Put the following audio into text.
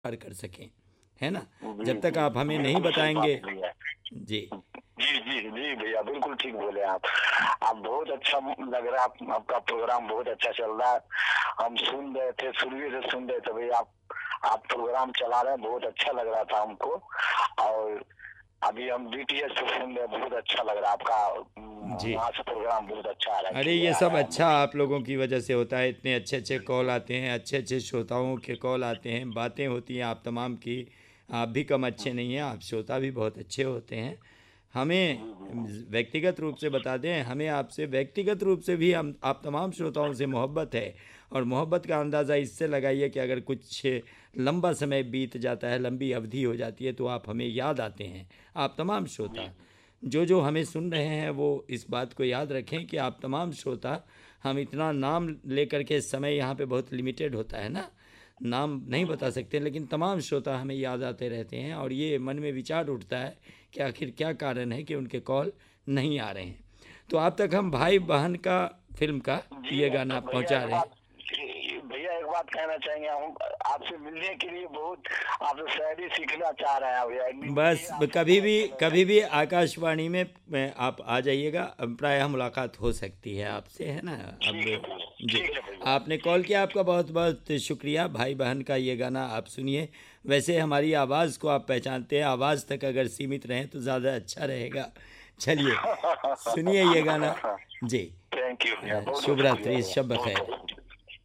पार कर सकें, है ना। जी जब तक जी, आप हमें नहीं बिल्कुल सही बताएंगे। बात भैया। जी। जी जी जी भैया, बिल्कुल ठीक बोले आप बहुत अच्छा लग रहा है। आपका प्रोग्राम बहुत अच्छा चल रहा है। हम सुन रहे थे, शुरू से सुन रहे थे भैया। आप प्रोग्राम चला रहे हैं, बहुत अच्छा लग रहा था हमको। और अभी हम डीटीएच से सुन रहे हैं, बहुत अच्छा लग रहा है आपका। जी। वहाँ से प्रोग्राम बहुत अच्छा आ रहा है, अरे ये क्लियर आ सब रहा है अच्छा हमको। आप लोगों की वजह से होता है, इतने अच्छे अच्छे कॉल आते हैं, अच्छे अच्छे श्रोताओं के कॉल आते हैं, बातें होती हैं आप तमाम की। आप भी कम अच्छे नहीं हैं, आप श्रोता भी बहुत अच्छे होते हैं। हमें जी जी व्यक्तिगत रूप से बता दें, हमें आपसे व्यक्तिगत रूप से भी हम आप तमाम श्रोताओं से मोहब्बत है। और मोहब्बत का अंदाज़ा इससे लगाइए कि अगर कुछ लंबा समय बीत जाता है, लंबी अवधि हो जाती है, तो आप हमें याद आते हैं। आप तमाम जी श्रोता जो हमें सुन रहे हैं वो इस बात को याद रखें कि आप तमाम श्रोता, हम इतना नाम लेकर के, समय यहाँ पे बहुत लिमिटेड होता है ना, नाम नहीं जी बता जी। सकते, लेकिन तमाम श्रोता हमें याद आते रहते हैं। और ये मन में विचार उठता है कि आखिर क्या कारण है कि उनके कॉल नहीं आ रहे हैं। तो आप तक हम भाई बहन का फिल्म का जी ये गाना भैया पहुंचा एक रहे हैं। बात, भैया एक बात कहना चाहेंगे हम। आपसे मिलने के लिए बहुत, आपसे शायरी सीखना चाह रहे हैं भैया, एक दिन मिलिए, बस आपसे पता चलेगा। कभी भी आकाशवाणी में आप आ जाइएगा, प्रायः मुलाकात हो सकती है आपसे, है ना। अब ठीक है भैया, जी, ठीक है भैया। आपने कॉल किया, आपका बहुत बहुत शुक्रिया। भाई बहन का ये गाना आप सुनिए। वैसे हमारी आवाज़ को आप पहचानते हैं, आवाज़ तक अगर सीमित रहें तो ज़्यादा अच्छा रहेगा। चलिए सुनिए ये गाना। जी। थैंक यू भैया, बहुत बहुत शुभ शुक्रिया रात्रि, भैया, शब बहुत खैर। बहुत।